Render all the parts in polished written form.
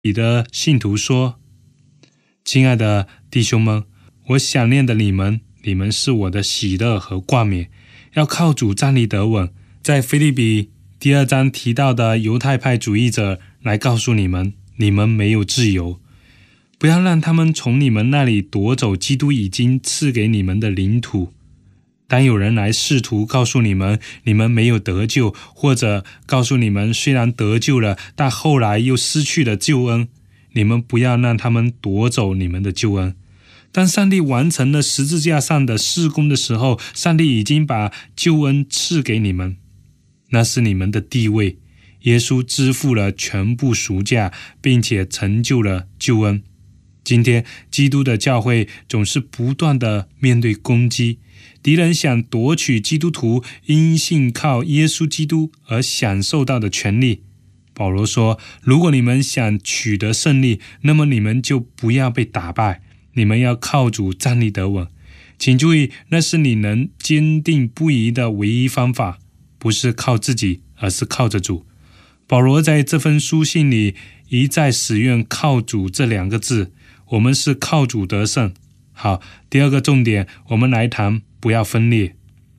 里的信徒说：亲爱的弟兄们，我想念的你们是我的喜乐和冠冕，要靠主站立得稳。在腓立比第2章提到的犹太派主义者来告诉你们，你们没有自由，不要让他们从你们那里夺走基督已经赐给你们的领土。当有人来试图告诉你们，你们没有得救，或者告诉你们虽然得救了，但后来又失去了救恩，你们不要让他们夺走你们的救恩。当上帝完成了十字架上的事工的时候，上帝已经把救恩赐给你们，那是你们的地位。耶稣支付了全部赎价，并且成就了救恩。今天基督的教会总是不断地面对攻击，敌人想夺取基督徒因信靠耶稣基督而享受到的权利。保罗说，如果你们想取得胜利，那么你们就不要被打败，你们要靠主站立得稳。请注意，那是你能坚定不移的唯一方法，不是靠自己，而是靠着主。保罗在这封书信里一再使用靠主这2个字，我们是靠主得胜。好，第2个重点，我们来谈不要分裂。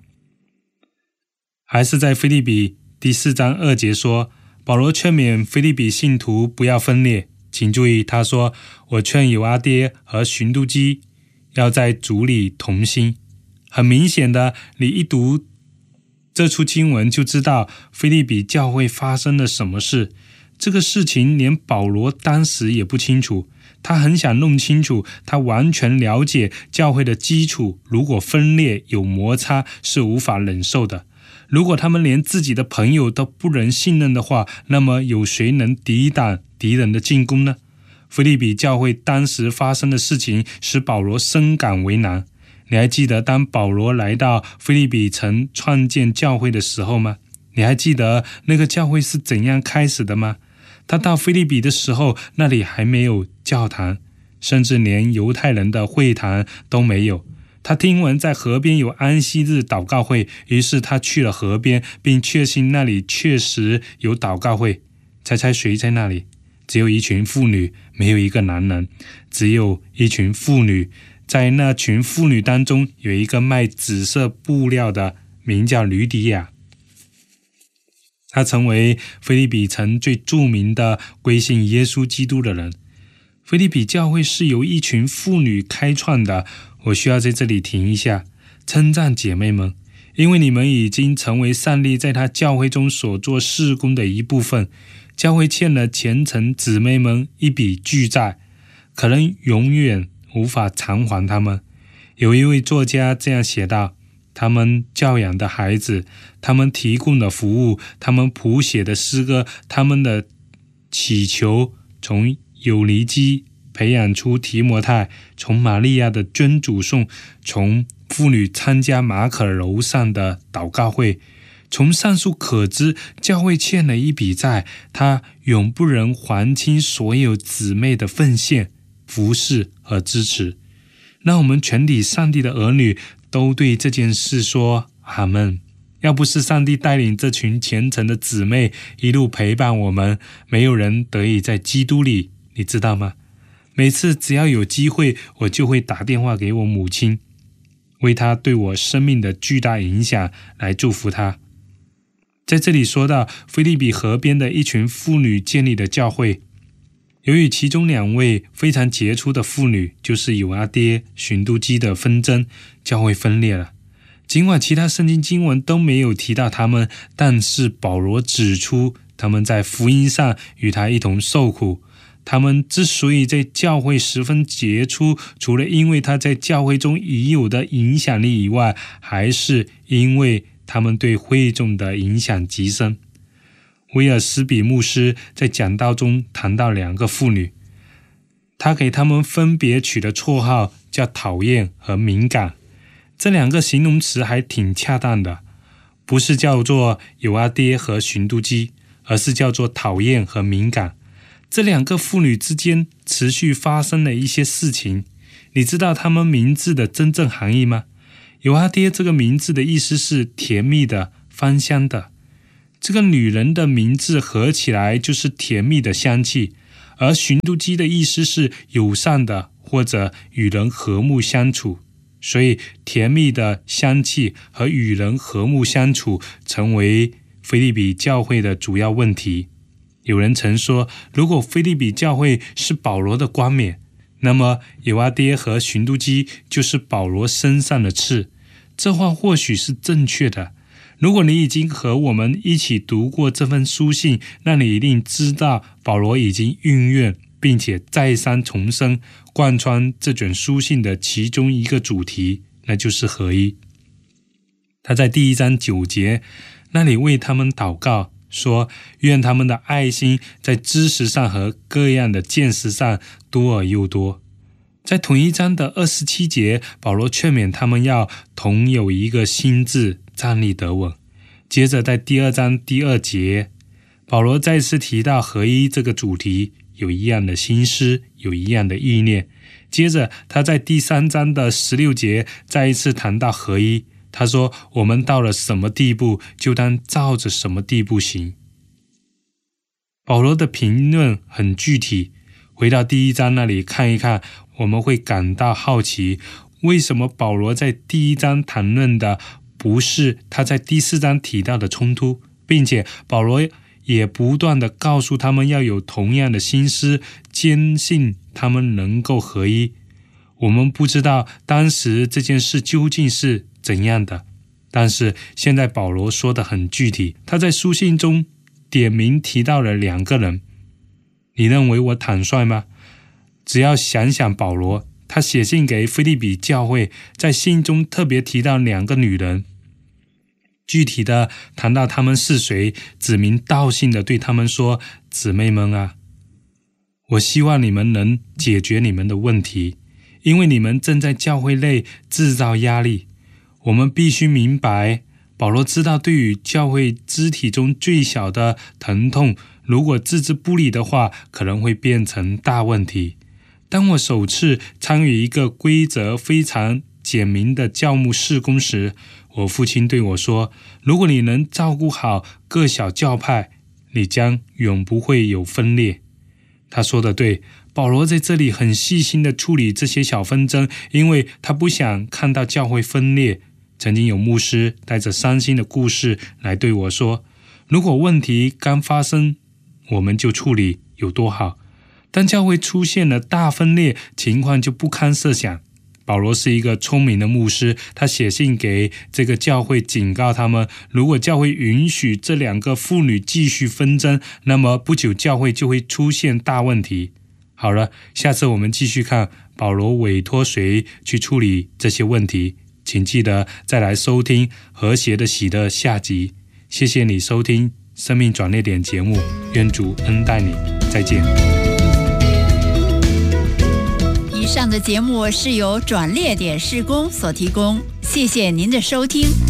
还是在腓立比第4章2节说，保罗劝勉腓立比信徒不要分裂。请注意，他说，我劝友阿爹和寻都基要在主里同心。很明显的，你一读这处经文就知道腓立比教会发生了什么事。这个事情连保罗当时也不清楚，他很想弄清楚，他完全了解教会的基础，如果分裂有摩擦是无法忍受的。如果他们连自己的朋友都不能信任的话，那么有谁能抵挡敌人的进攻呢？腓立比教会当时发生的事情使保罗深感为难。你还记得当保罗来到腓立比城创建教会的时候吗？你还记得那个教会是怎样开始的吗？他到腓立比的时候，那里还没有教堂，甚至连犹太人的会堂都没有。他听闻在河边有安息日祷告会，于是他去了河边，并确信那里确实有祷告会。猜猜谁在那里？只有一群妇女，没有一个男人，只有一群妇女。在那群妇女当中，有一个卖紫色布料的，名叫吕底亚。她成为腓立比城最著名的归信耶稣基督的人。腓立比教会是由一群妇女开创的。我需要在这里停一下，称赞姐妹们，因为你们已经成为上帝在他教会中所做事工的一部分。教会欠了虔诚姊妹们一笔巨债，可能永远无法偿还他们。有一位作家这样写道，他们教养的孩子，他们提供的服务，他们谱写的诗歌，他们的祈求，从友尼基培养出提摩太，从玛利亚的捐主颂，从妇女参加马可楼上的祷告会，从上述可知，教会欠了一笔债，他永不能还清所有姊妹的奉献、服侍和支持。让我们全体上帝的儿女都对这件事说阿们。要不是上帝带领这群虔诚的姊妹一路陪伴我们，没有人得以在基督里，你知道吗？每次只要有机会，我就会打电话给我母亲，为她对我生命的巨大影响来祝福她。在这里说到腓立比河边的一群妇女建立的教会，由于其中2位非常杰出的妇女，就是友阿爹、寻都基的纷争，教会分裂了。尽管其他圣经经文都没有提到他们，但是保罗指出他们在福音上与他一同受苦。他们之所以在教会十分杰出，除了因为他在教会中已有的影响力以外，还是因为他们对会众的影响极深。威尔斯比牧师在讲道中谈到2个妇女，他给他们分别取的绰号叫讨厌和敏感。这2个形容词还挺恰当的，不是叫做友阿爹和寻都基，而是叫做讨厌和敏感。这2个妇女之间持续发生了一些事情。你知道她们名字的真正含义吗？友阿爹这个名字的意思是甜蜜的、芳香的。这个女人的名字合起来就是甜蜜的香气， 而寻度基的意思是友善的或者与人和睦相处，所以甜蜜的香气和与人和睦相处成为腓立比教会的主要问题。有人曾说，如果腓立比教会是保罗的冠冕，那么友阿爹和寻度基就是保罗身上的刺。这话或许是正确的。如果你已经和我们一起读过这份书信，那你一定知道保罗已经运用并且再三重申贯穿这卷书信的其中一个主题，那就是合一。他在第1章9节那里为他们祷告，说愿他们的爱心在知识上和各样的见识上多而又多。在同一章的27节，保罗劝勉他们要同有一个心志，站立得稳。接着在第2章第2节，保罗再次提到合一这个主题，有一样的心思，有一样的意念。接着他在第3章的16节再一次谈到合一，他说我们到了什么地步，就当照着什么地步行。保罗的评论很具体，回到第1章那里看一看，我们会感到好奇，为什么保罗在第1章谈论的不是他在第4章提到的冲突，并且保罗也不断地告诉他们要有同样的心思，坚信他们能够合一。我们不知道当时这件事究竟是怎样的，但是现在保罗说得很具体，他在书信中点名提到了2个人。你认为我坦率吗？只要想想保罗，他写信给腓立比教会，在信中特别提到2个女人，具体的谈到他们是谁，指名道姓的对他们说，姊妹们啊，我希望你们能解决你们的问题，因为你们正在教会内制造压力。我们必须明白，保罗知道对于教会肢体中最小的疼痛，如果置之不理的话，可能会变成大问题。当我首次参与一个规则非常简明的教牧事工时，我父亲对我说，如果你能照顾好各小教派，你将永不会有分裂。他说的对，保罗在这里很细心地处理这些小纷争，因为他不想看到教会分裂。曾经有牧师带着伤心的故事来对我说，如果问题刚发生，我们就处理有多好，当教会出现了大分裂，情况就不堪设想。保罗是一个聪明的牧师，他写信给这个教会，警告他们，如果教会允许这2个妇女继续纷争，那么不久教会就会出现大问题。好了，下次我们继续看保罗委托谁去处理这些问题，请记得再来收听和谐的喜乐下集。谢谢你收听生命转捩点节目，愿主恩待你，再见。 以上的节目是由转捩点事工所提供，谢谢您的收听。